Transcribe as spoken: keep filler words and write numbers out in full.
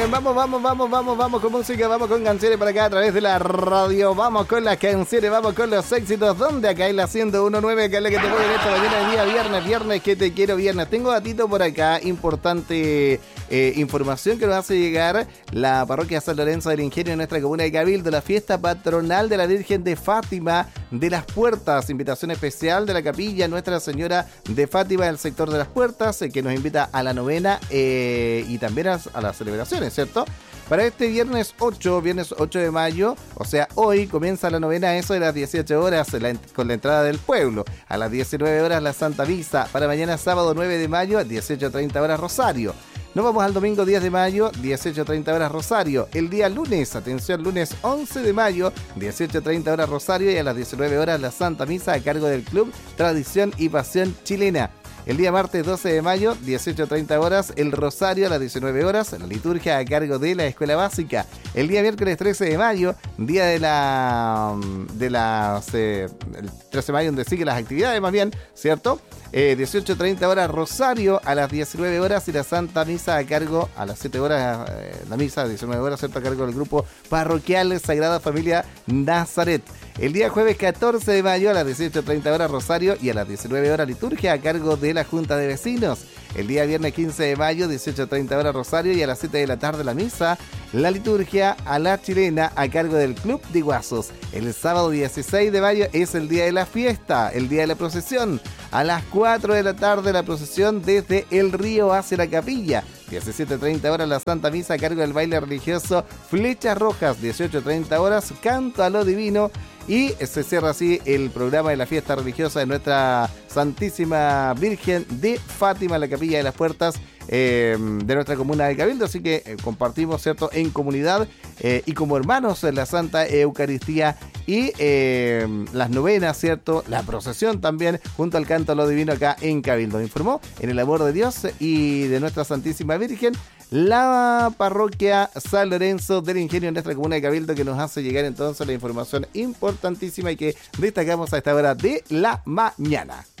Vamos, vamos, vamos, vamos, vamos con música, vamos con canciones para acá a través de la radio, vamos con las canciones, vamos con los éxitos, donde acá en la ciento uno punto nueve, que es la que te mueve en esta mañana de día viernes, viernes que te quiero viernes. Tengo datito por acá, importante eh, información que nos hace llegar la parroquia San Lorenzo del Ingenio en nuestra comuna de Cabildo, la fiesta patronal de la Virgen de Fátima de las Puertas, invitación especial de la capilla Nuestra Señora de Fátima del sector de las Puertas, eh, que nos invita a la novena eh, y también a, a las celebraciones, ¿cierto? Para este viernes ocho, viernes ocho de mayo, o sea, hoy comienza la novena a eso de las dieciocho horas la, con la entrada del pueblo. A las diecinueve horas la Santa Misa. Para mañana sábado nueve de mayo, a dieciocho treinta horas Rosario. Nos vamos al domingo diez de mayo, dieciocho treinta horas Rosario. El día lunes, atención, lunes once de mayo, dieciocho treinta horas Rosario, y a las diecinueve horas la Santa Misa a cargo del Club Tradición y Pasión Chilena. El día martes doce de mayo, dieciocho treinta horas, el Rosario a las diecinueve horas, la liturgia a cargo de la Escuela Básica. El día miércoles trece de mayo, día de la... de las... Eh, el trece de mayo, donde siguen las actividades más bien, ¿cierto? Eh, dieciocho treinta horas Rosario, a las diecinueve horas, y la Santa Misa a cargo, a las siete horas, eh, la misa a diecinueve horas, ¿cierto? A cargo del grupo parroquial Sagrada Familia Nazaret. El día jueves catorce de mayo, a las dieciocho treinta horas Rosario, y a las diecinueve horas liturgia a cargo de la Junta de Vecinos. El día viernes quince de mayo, dieciocho treinta horas Rosario, y a las siete de la tarde la misa, la liturgia a la chilena a cargo del Club de Guasos. El sábado dieciséis de mayo es el día de la fiesta, el día de la procesión. A las cuatro de la tarde la procesión desde el río hacia la capilla. diecisiete treinta horas la Santa Misa a cargo del baile religioso Flechas Rojas. dieciocho treinta horas canto a lo divino. Y se cierra así el programa de la fiesta religiosa de nuestra Santísima Virgen de Fátima, la capilla de las Puertas eh, de nuestra comuna de Cabildo. Así que eh, compartimos, ¿cierto?, en comunidad eh, y como hermanos en la Santa Eucaristía y eh, las novenas, ¿cierto?, la procesión también junto al canto a lo divino acá en Cabildo. Informó en el amor de Dios y de nuestra Santísima Virgen la parroquia San Lorenzo del Ingenio en nuestra comuna de Cabildo, que nos hace llegar entonces la información importantísima y que destacamos a esta hora de la mañana.